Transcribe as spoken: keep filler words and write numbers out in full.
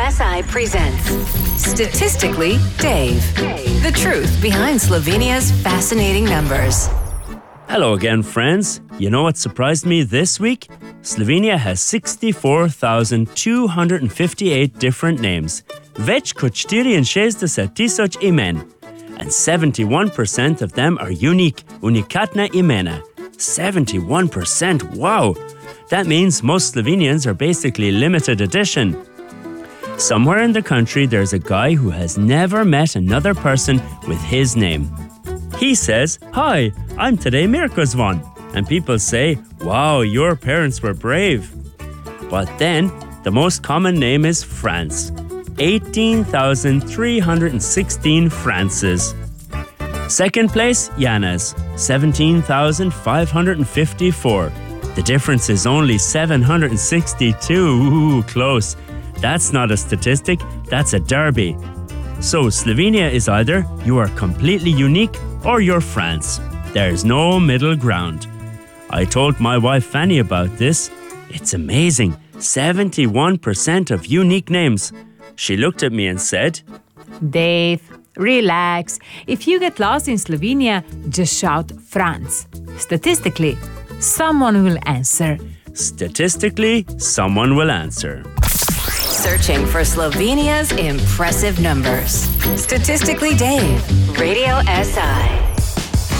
S I presents Statistically Dave. The truth behind Slovenia's fascinating numbers. Hello again, friends. You know what surprised me this week? Slovenia has sixty-four thousand two hundred fifty-eight different names. Več kot šesťdesiat tisoč imen. And seventy-one percent of them are unique, unikatna imena. seventy-one percent, wow! That means most Slovenians are basically limited edition. Somewhere in the country, there's a guy who has never met another person with his name. He says, "Hi, I'm Tadej Mirkozvan." And people say, "Wow, your parents were brave." But then, the most common name is France. eighteen thousand three hundred sixteen Frances. Second place, Yanas. seventeen thousand five hundred fifty-four. The difference is only seven hundred sixty-two. Ooh, close. That's not a statistic, that's a derby. So Slovenia is either you are completely unique or you're France. There's no middle ground. I told my wife Fanny about this. It's amazing. seventy-one percent of unique names. She looked at me and said, Dave, relax. If you get lost in Slovenia, just shout France. Statistically, someone will answer. Statistically, someone will answer. Searching for Slovenia's impressive numbers. Statistically Dave, Radio S I.